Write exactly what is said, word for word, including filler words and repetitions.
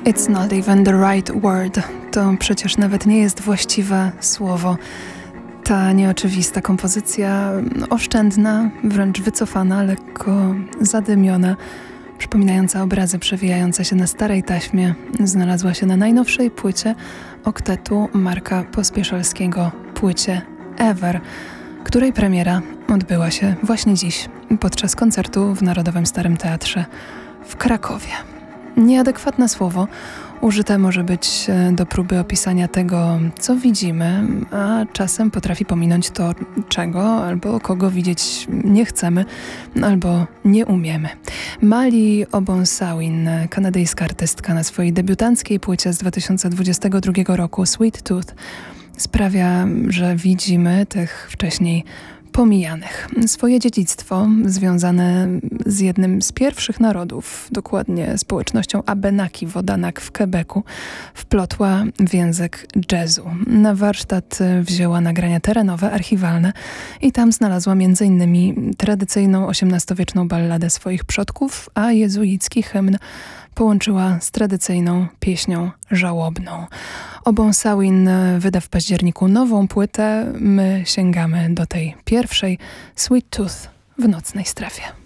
It's not even the right word. To przecież nawet nie jest właściwe słowo. Ta nieoczywista kompozycja, oszczędna, wręcz wycofana, lekko zadymiona, przypominająca obrazy przewijające się na starej taśmie, znalazła się na najnowszej płycie oktetu Marka Pospieszalskiego, płycie Ever, której premiera odbyła się właśnie dziś podczas koncertu w Narodowym Starym Teatrze w Krakowie. Nieadekwatne słowo użyte może być do próby opisania tego, co widzimy, a czasem potrafi pominąć to, czego albo kogo widzieć nie chcemy, albo nie umiemy. Mali Obonsawin, kanadyjska artystka, na swojej debiutanckiej płycie z dwa tysiące dwudziestego drugiego roku Sweet Tooth sprawia, że widzimy tych wcześniej pomijanych. Swoje dziedzictwo związane z jednym z pierwszych narodów, dokładnie społecznością Abenaki Wodanak w Quebecu, wplotła w język jazzu. Na warsztat wzięła nagrania terenowe, archiwalne i tam znalazła między innymi tradycyjną osiemnastowieczną balladę swoich przodków, a jezuicki hymn połączyła z tradycyjną pieśnią żałobną. Obonsawin wyda w październiku nową płytę. My sięgamy do tej pierwszej, Sweet Tooth w Nocnej Strefie.